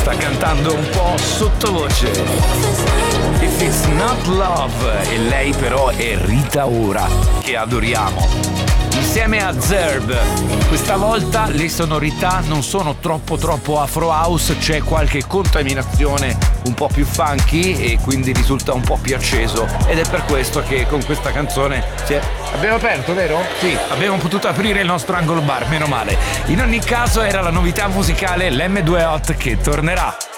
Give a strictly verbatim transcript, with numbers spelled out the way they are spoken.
sta cantando un po' sottovoce. If it's not love. E lei però è Rita Ora, che adoriamo. Insieme a Zerb. Questa volta le sonorità non sono troppo troppo afro house, c'è qualche contaminazione un po' più funky e quindi risulta un po' più acceso, ed è per questo che con questa canzone si è... Abbiamo aperto, vero? Sì, abbiamo potuto aprire il nostro angolo bar, meno male. In ogni caso era la novità musicale, l'emme due Hot, che tornerà.